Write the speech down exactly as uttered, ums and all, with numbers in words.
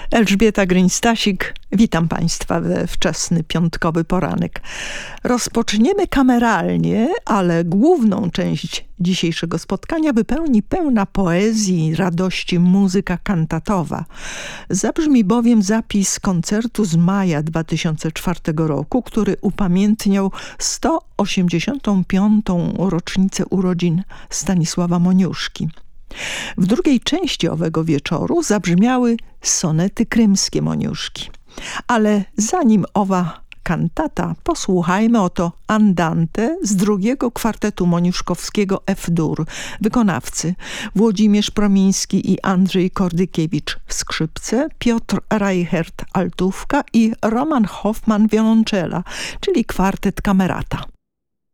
Elżbieta Gryń-Stasik, witam Państwa we wczesny piątkowy poranek. Rozpoczniemy kameralnie, ale główną część dzisiejszego spotkania wypełni pełna poezji, radości muzyka kantatowa. Zabrzmi bowiem zapis koncertu z maja dwa tysiące czwartego roku, który upamiętniał sto osiemdziesiątą piątą rocznicę urodzin Stanisława Moniuszki. W drugiej części owego wieczoru zabrzmiały sonety krymskie Moniuszki. Ale zanim owa kantata, posłuchajmy oto Andante z drugiego kwartetu moniuszkowskiego F-dur. Wykonawcy Włodzimierz Promiński i Andrzej Kordykiewicz skrzypce, Piotr Reichert altówka i Roman Hoffman wiolonczela, czyli kwartet Kamerata.